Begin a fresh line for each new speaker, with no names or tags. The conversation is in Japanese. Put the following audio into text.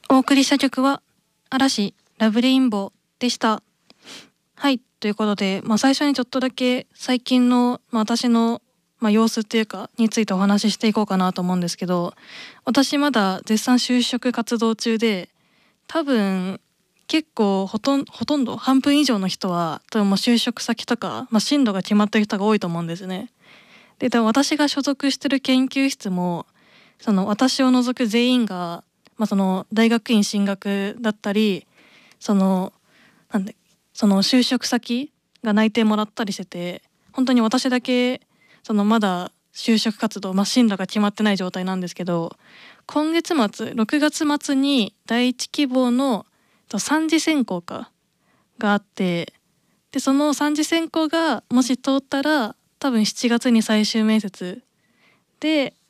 お送りした曲は嵐ラブレインボーでした。はい、ということで、最初にちょっとだけ最近の、私の、様子っていうかについてお話ししていこうかなと思うんですけど、私まだ絶賛就職活動中で、多分結構ほとんど半分以上の人は多分もう就職先とか、進路が決まってる人が多いと思うんですね。で、多分私が所属してる研究室もその私を除く全員が、その大学院進学だったり、そのなんでその就職先が内定もらったりしてて、本当に私だけそのまだ就職活動、進路が決まってない状態なんですけど、今月末6月末に第一希望の三次選考があって、でその三次選考がもし通ったら多分7月に最終面接で、